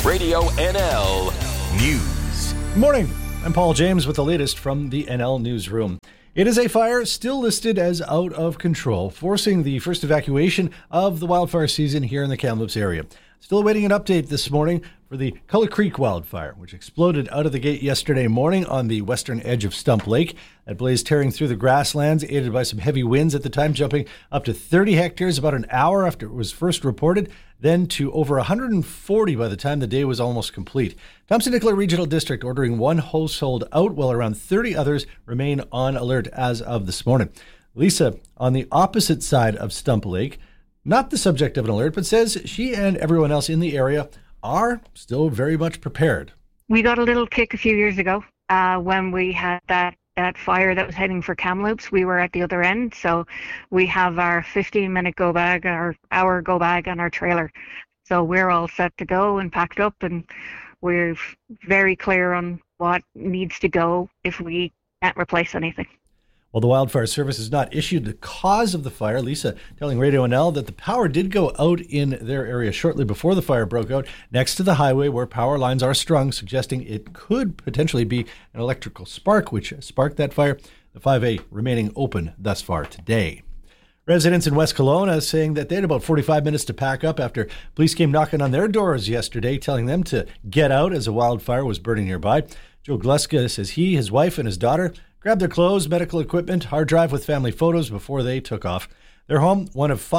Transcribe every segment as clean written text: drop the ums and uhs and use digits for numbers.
Radio NL News. Good morning. I'm Paul James with the latest from the NL Newsroom. It is a fire still listed as out of control, forcing the first evacuation of the wildfire season here in the Kamloops area. Still awaiting an update this morning for the Cullah Creek wildfire, which exploded out of the gate yesterday morning on the western edge of Stump Lake. That blaze tearing through the grasslands, aided by some heavy winds at the time, jumping up to 30 hectares about an hour after it was first reported, then to over 140 by the time the day was almost complete. Thompson-Nicola Regional District ordering one household out while around 30 others remain on alert as of this morning. Lisa, on the opposite side of Stump Lake, not the subject of an alert, but says she and everyone else in the area are still very much prepared. We got a little kick a few years ago when we had that fire that was heading for Kamloops. We were at the other end, so we have our 15-minute go bag, our hour go bag on our trailer. So we're all set to go and packed up, and we're very clear on what needs to go if we can't replace anything. Well, the Wildfire Service has not issued the cause of the fire. Lisa telling Radio NL that the power did go out in their area shortly before the fire broke out next to the highway where power lines are strung, suggesting it could potentially be an electrical spark which sparked that fire. The 5A remaining open thus far today. Residents in West Kelowna saying that they had about 45 minutes to pack up after police came knocking on their doors yesterday, telling them to get out as a wildfire was burning nearby. Joe Gluska says he, his wife, and his daughter grabbed their clothes, medical equipment, hard drive with family photos before they took off. Their home, one of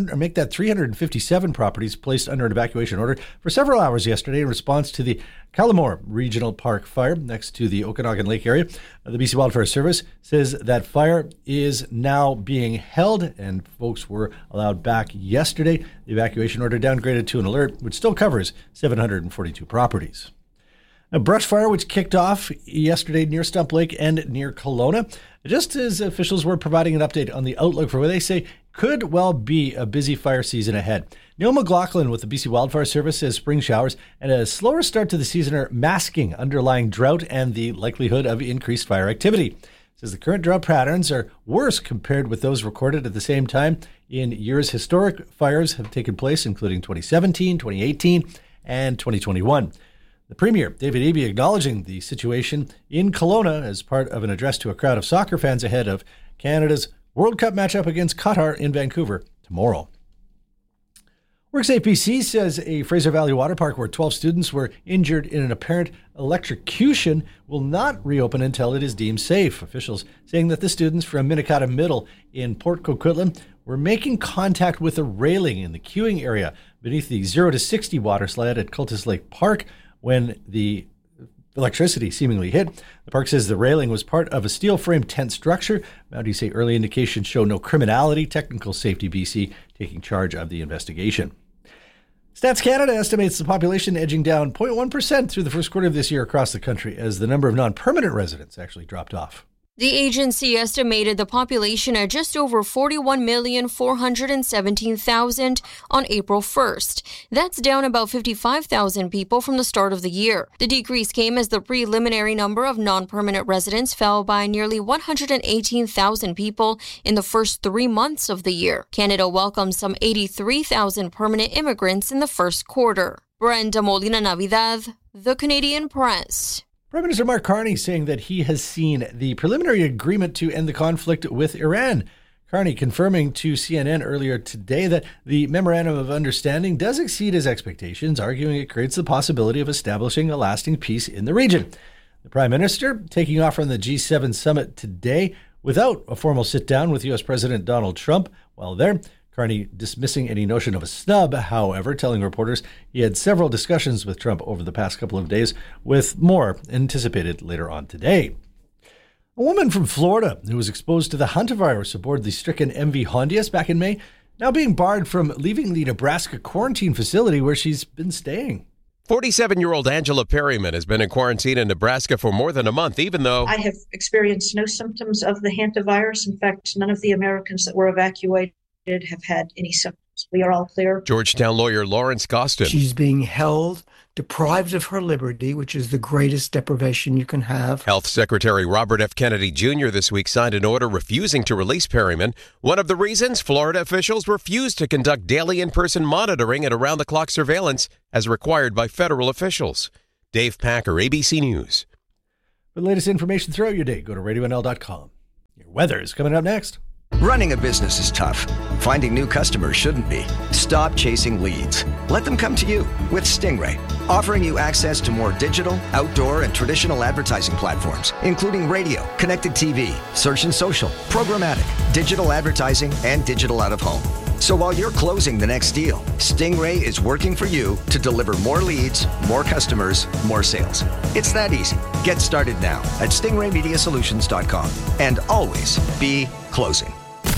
357 properties placed under an evacuation order for several hours yesterday in response to the Callamore Regional Park fire next to the Okanagan Lake area. The BC Wildfire Service says that fire is now being held and folks were allowed back yesterday. The evacuation order downgraded to an alert, which still covers 742 properties. A brush fire which kicked off yesterday near Stump Lake and near Kelowna, just as officials were providing an update on the outlook for what they say could well be a busy fire season ahead. Neil McLaughlin with the BC Wildfire Service says spring showers and a slower start to the season are masking underlying drought and the likelihood of increased fire activity. Says the current drought patterns are worse compared with those recorded at the same time in years historic fires have taken place, including 2017, 2018, and 2021. The Premier, David Eby, acknowledging the situation in Kelowna as part of an address to a crowd of soccer fans ahead of Canada's World Cup matchup against Qatar in Vancouver tomorrow. WorkSafe BC says a Fraser Valley Water Park where 12 students were injured in an apparent electrocution will not reopen until it is deemed safe. Officials saying that the students from Minikata Middle in Port Coquitlam were making contact with a railing in the queuing area beneath the 0 to 60 water slide at Cultus Lake Park when the electricity seemingly hit. The park says the railing was part of a steel frame tent structure. Mounties say early indications show no criminality. Technical Safety BC taking charge of the investigation. Stats Canada estimates the population edging down 0.1% through the first quarter of this year across the country as the number of non-permanent residents actually dropped off. The agency estimated the population at just over 41,417,000 on April 1st. That's down about 55,000 people from the start of the year. The decrease came as the preliminary number of non-permanent residents fell by nearly 118,000 people in the first 3 months of the year. Canada welcomed some 83,000 permanent immigrants in the first quarter. Brenda Molina Navidad, The Canadian Press. Prime Minister Mark Carney saying that he has seen the preliminary agreement to end the conflict with Iran. Carney confirming to CNN earlier today that the memorandum of understanding does exceed his expectations, arguing it creates the possibility of establishing a lasting peace in the region. The Prime Minister taking off from the G7 summit today without a formal sit-down with U.S. President Donald Trump. While there, Carney dismissing any notion of a snub, however, telling reporters he had several discussions with Trump over the past couple of days, with more anticipated later on today. A woman from Florida who was exposed to the hantavirus aboard the stricken MV Hondias back in May, now being barred from leaving the Nebraska quarantine facility where she's been staying. 47-year-old Angela Perryman has been in quarantine in Nebraska for more than a month, even though I have experienced no symptoms of the hantavirus. In fact, none of the Americans that were evacuated have had any symptoms. We are all clear. Georgetown lawyer Lawrence Gostin. She's being held, deprived of her liberty, which is the greatest deprivation you can have. Health Secretary Robert F. Kennedy Jr. this week signed an order refusing to release Perryman. One of the reasons Florida officials refused to conduct daily in-person monitoring and around-the-clock surveillance as required by federal officials. Dave Packer, ABC News. For the latest information throughout your day, go to radionl.com. Your weather is coming up next. Running a business is tough. Finding new customers shouldn't be. Stop chasing leads. Let them come to you with Stingray, offering you access to more digital, outdoor, and traditional advertising platforms, including radio, connected TV, search and social, programmatic, digital advertising, and digital out-of-home. So while you're closing the next deal, Stingray is working for you to deliver more leads, more customers, more sales. It's that easy. Get started now at stingraymediasolutions.com and always be closing.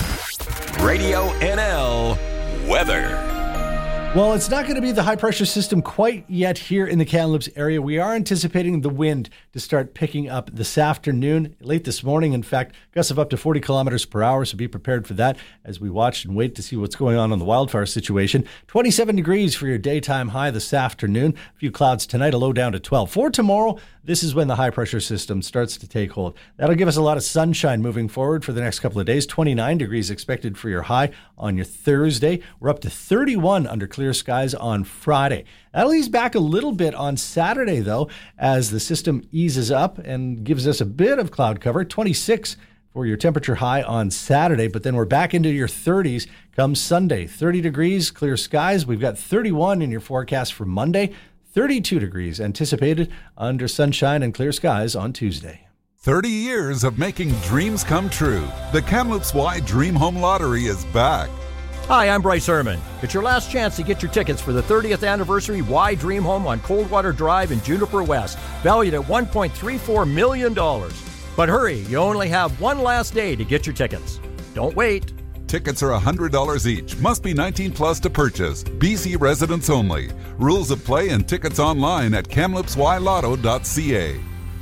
Radio NL weather. Well, it's not going to be the high-pressure system quite yet here in the Kamloops area. We are anticipating the wind to start picking up this afternoon, late this morning. In fact, gusts of up to 40 kilometers per hour, so be prepared for that as we watch and wait to see what's going on the wildfire situation. 27 degrees for your daytime high this afternoon. A few clouds tonight, a low down to 12. For tomorrow, this is when the high-pressure system starts to take hold. That'll give us a lot of sunshine moving forward for the next couple of days. 29 degrees expected for your high on your Thursday. We're up to 31 under clear skies on Friday. That'll ease back a little bit on Saturday, though, as the system eases up and gives us a bit of cloud cover. 26 for your temperature high on Saturday, but then we're back into your 30s come Sunday. 30 degrees, clear skies. We've got 31 in your forecast for Monday. 32 degrees anticipated under sunshine and clear skies on Tuesday. 30 years of making dreams come true. The Kamloops Y Dream Home Lottery is back. Hi, I'm Bryce Herman. It's your last chance to get your tickets for the 30th anniversary Y Dream Home on Coldwater Drive in Juniper West, valued at $1.34 million. But hurry, you only have one last day to get your tickets. Don't wait. Tickets are $100 each. Must be 19 plus to purchase. BC residents only. Rules of play and tickets online at kamloopsylotto.ca.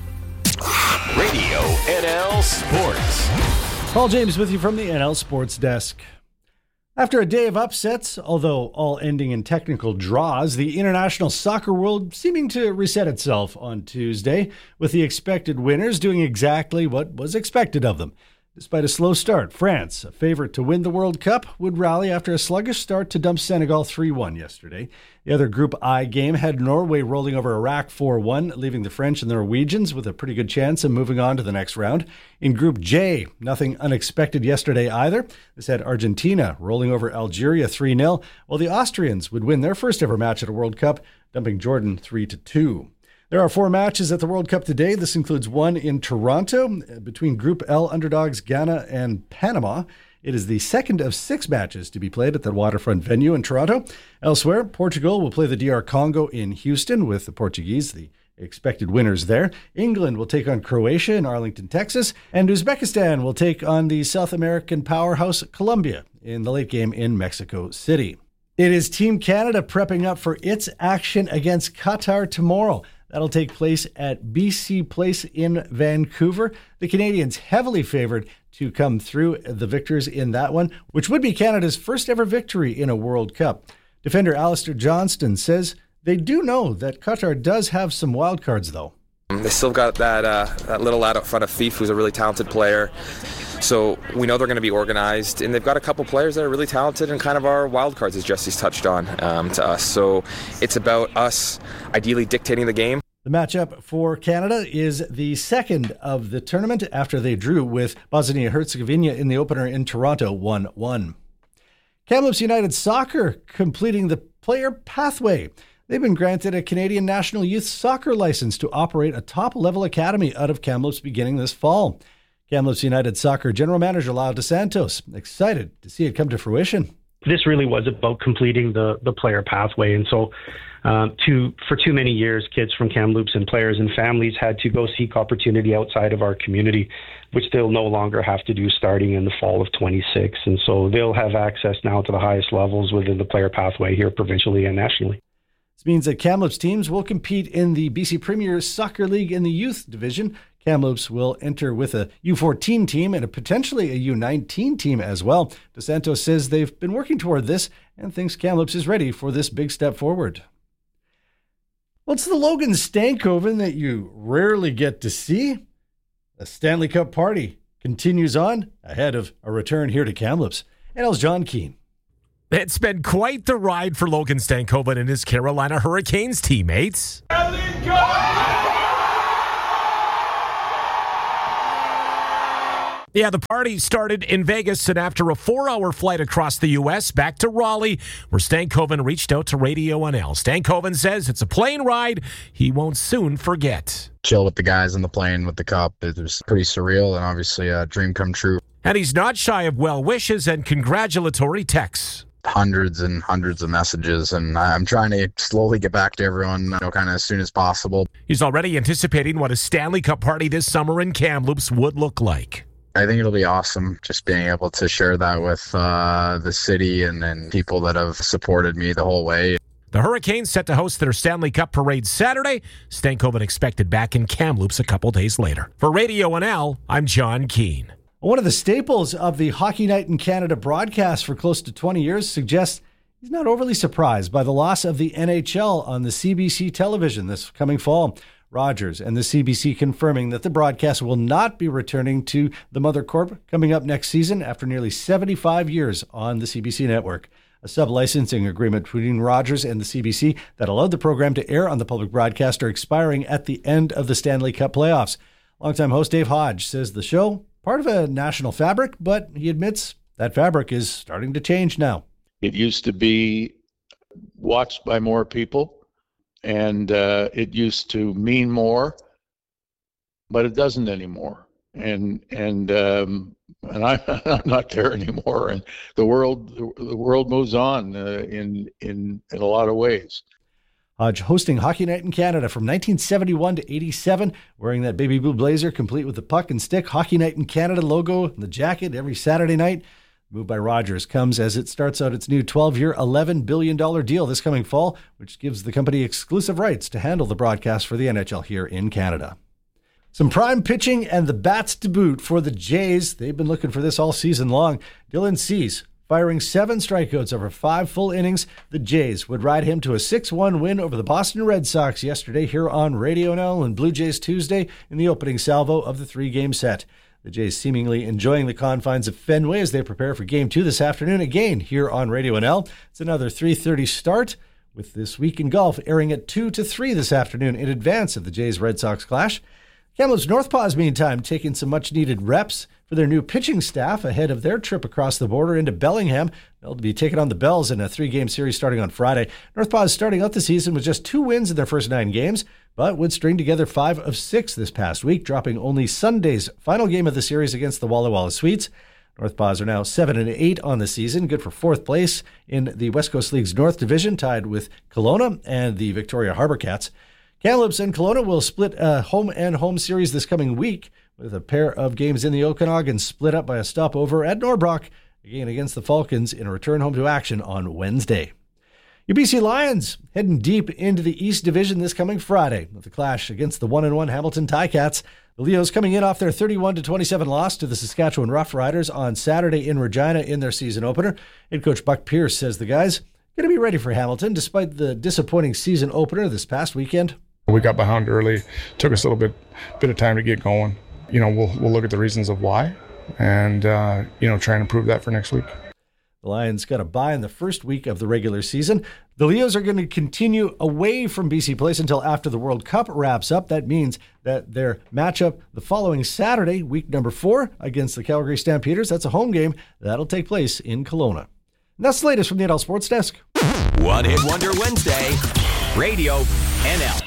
Radio NL Sports. Paul James with you from the NL Sports Desk. After a day of upsets, although all ending in technical draws, the international soccer world seeming to reset itself on Tuesday, with the expected winners doing exactly what was expected of them. Despite a slow start, France, a favorite to win the World Cup, would rally after a sluggish start to dump Senegal 3-1 yesterday. The other Group I game had Norway rolling over Iraq 4-1, leaving the French and the Norwegians with a pretty good chance of moving on to the next round. In Group J, nothing unexpected yesterday either. This had Argentina rolling over Algeria 3-0, while the Austrians would win their first ever match at a World Cup, dumping Jordan 3-2. There are 4 matches at the World Cup today. This includes one in Toronto between Group L underdogs Ghana and Panama. It is the second of 6 matches to be played at the waterfront venue in Toronto. Elsewhere, Portugal will play the DR Congo in Houston with the Portuguese, the expected winners there. England will take on Croatia in Arlington, Texas. And Uzbekistan will take on the South American powerhouse Colombia in the late game in Mexico City. It is Team Canada prepping up for its action against Qatar tomorrow. That'll take place at BC Place in Vancouver. The Canadians heavily favored to come through the victors in that one, which would be Canada's first ever victory in a World Cup. Defender Alistair Johnston says they do know that Qatar does have some wild cards, though. They still got that little lad up front of Fife, who's a really talented player. So we know they're going to be organized, and they've got a couple players that are really talented and kind of our wild cards, as Jesse's touched on, to us. So it's about us ideally dictating the game. The matchup for Canada is the second of the tournament after they drew with Bosnia-Herzegovina in the opener in Toronto 1-1. Kamloops United Soccer completing the player pathway. They've been granted a Canadian National Youth Soccer license to operate a top-level academy out of Kamloops beginning this fall. Kamloops United Soccer General Manager Lyle DeSantos excited to see it come to fruition. This really was about completing the player pathway. And so for too many years, kids from Kamloops and players and families had to go seek opportunity outside of our community, which they'll no longer have to do starting in the fall of 26. And so they'll have access now to the highest levels within the player pathway here provincially and nationally. This means that Kamloops teams will compete in the BC Premier Soccer League in the youth division. Kamloops will enter with a U14 team and potentially a U19 team as well. DeSantos says they've been working toward this and thinks Kamloops is ready for this big step forward. Well, it's the Logan Stankoven that you rarely get to see. The Stanley Cup party continues on ahead of a return here to Kamloops. NL's John Keane. It's been quite the ride for Logan Stankoven and his Carolina Hurricanes teammates. Yeah, the party started in Vegas, and after a 4-hour flight across the U.S. back to Raleigh, where Stankoven reached out to Radio NL. Stankoven says it's a plane ride he won't soon forget. Chill with the guys on the plane with the cup. It was pretty surreal and obviously a dream come true. And he's not shy of well wishes and congratulatory texts. Hundreds and hundreds of messages, and I'm trying to slowly get back to everyone, kind of as soon as possible. He's already anticipating what a Stanley Cup party this summer in Kamloops would look like. I think it'll be awesome just being able to share that with the city and people that have supported me the whole way. The Hurricanes set to host their Stanley Cup parade Saturday. Stankoven expected back in Kamloops a couple days later. For Radio NL, I'm John Keane. One of the staples of the Hockey Night in Canada broadcast for close to 20 years suggests he's not overly surprised by the loss of the NHL on the CBC television this coming fall. Rogers and the CBC confirming that the broadcast will not be returning to the Mother Corp coming up next season after nearly 75 years on the CBC network. A sub-licensing agreement between Rogers and the CBC that allowed the program to air on the public broadcast are expiring at the end of the Stanley Cup playoffs. Longtime host Dave Hodge says the show, part of a national fabric, but he admits that fabric is starting to change now. It used to be watched by more people. And it used to mean more, but it doesn't anymore. And I'm not there anymore. And the world moves on in a lot of ways. Hodge hosting Hockey Night in Canada from 1971 to 87, wearing that baby blue blazer complete with the puck and stick Hockey Night in Canada logo and the jacket every Saturday night. Move by Rogers comes as it starts out its new 12-year, $11 billion deal this coming fall, which gives the company exclusive rights to handle the broadcast for the NHL here in Canada. Some prime pitching and the bats to boot for the Jays. They've been looking for this all season long. Dylan Cease firing 7 strikeouts over 5 full innings. The Jays would ride him to a 6-1 win over the Boston Red Sox yesterday here on Radio NL and Blue Jays Tuesday in the opening salvo of the 3-game set. The Jays seemingly enjoying the confines of Fenway as they prepare for Game 2 this afternoon, again here on Radio NL. It's another 3:30 start, with This Week in Golf airing at 2 to 3 this afternoon in advance of the Jays-Red Sox clash. Kamloops Northpaws, meantime, taking some much-needed reps for their new pitching staff ahead of their trip across the border into Bellingham. They'll be taking on the Bells in a 3-game series starting on Friday. Northpaws starting out the season with just 2 wins in their first 9 games, but would string together 5 of 6 this past week, dropping only Sunday's final game of the series against the Walla Walla Sweets. Northpaws are now 7-8 on the season, good for 4th place in the West Coast League's North Division, tied with Kelowna and the Victoria Harbour Cats. Kamloops and Kelowna will split a home series this coming week, with a pair of games in the Okanagan split up by a stopover at Norbrook, again against the Falcons in a return home to action on Wednesday. Your BC Lions heading deep into the East Division this coming Friday with the clash against the 1-1 Hamilton Ticats. The Leos coming in off their 31-27 loss to the Saskatchewan Roughriders on Saturday in Regina in their season opener. Head coach Buck Pierce says the guys going to be ready for Hamilton despite the disappointing season opener this past weekend. We got behind early. Took us a little bit of time to get going. We'll look at the reasons of why and try and improve that for next week. The Lions got a bye in the first week of the regular season. The Leos are going to continue away from BC Place until after the World Cup wraps up. That means that their matchup the following Saturday, week number 4, against the Calgary Stampeders, that's a home game. That'll take place in Kelowna. And that's the latest from the NL Sports Desk. One Hit Wonder Wednesday, Radio NL.